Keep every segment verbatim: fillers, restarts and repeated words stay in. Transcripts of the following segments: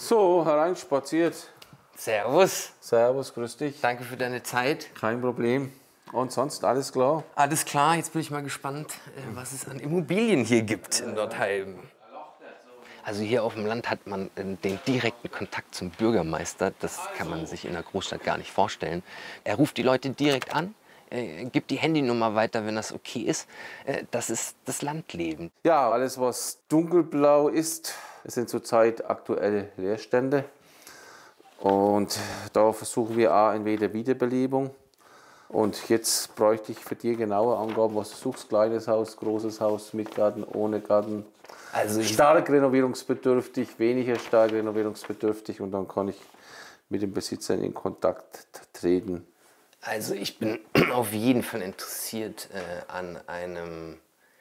So, hereinspaziert. Servus. Servus, grüß dich. Danke für deine Zeit. Kein Problem. Und sonst alles klar? Alles klar, jetzt bin ich mal gespannt, was es an Immobilien hier gibt in Nordheim. Also hier auf dem Land hat man den direkten Kontakt zum Bürgermeister. Das kann man sich in der Großstadt gar nicht vorstellen. Er ruft die Leute direkt an, äh, gibt die Handynummer weiter, wenn das okay ist. Äh, das ist das Landleben. Ja, alles was dunkelblau ist, es sind zurzeit aktuelle Leerstände. Und da versuchen wir A, entweder Wiederbelebung. Und jetzt bräuchte ich für dich genaue Angaben, was du suchst. Kleines Haus, großes Haus, mit Garten, ohne Garten. Also stark renovierungsbedürftig, weniger stark renovierungsbedürftig. Und dann kann ich mit dem Besitzer in Kontakt treten. Also ich bin auf jeden Fall interessiert äh, an einem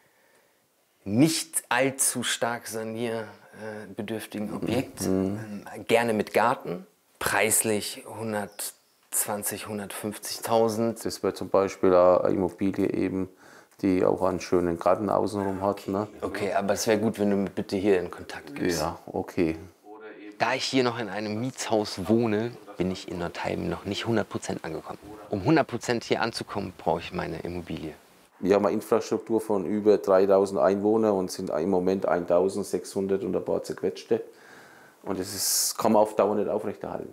nicht allzu stark sanierbedürftigen Objekt. Mhm. Äh, gerne mit Garten. Preislich hundertzwanzig, hundertfünfzigtausend. Das wäre zum Beispiel eine Immobilie eben, die auch einen schönen Garten außenrum hat. Ne? Okay, aber es wäre gut, wenn du mir bitte hier in Kontakt gibst. Ja, okay. Da ich hier noch in einem Mietshaus wohne, bin ich in Nordheim noch nicht hundert Prozent angekommen. Um hundert Prozent hier anzukommen, brauche ich meine Immobilie. Wir haben eine Infrastruktur von über dreitausend Einwohnern und sind im Moment eintausendsechshundert und ein paar zerquetschte. Und das ist, kann man auf Dauer nicht aufrechterhalten.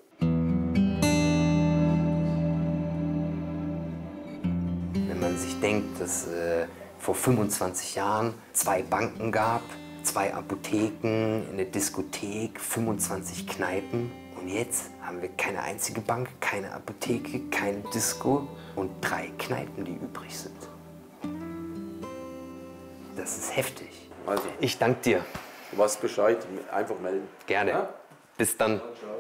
Wenn man sich denkt, dass äh, vor fünfundzwanzig Jahren zwei Banken gab, zwei Apotheken, eine Diskothek, fünfundzwanzig Kneipen. Und jetzt haben wir keine einzige Bank, keine Apotheke, keine Disco und drei Kneipen, die übrig sind. Das ist heftig. Also, ich danke dir. du weißt Bescheid, einfach melden. Gerne. Ja? Bis dann. Ciao.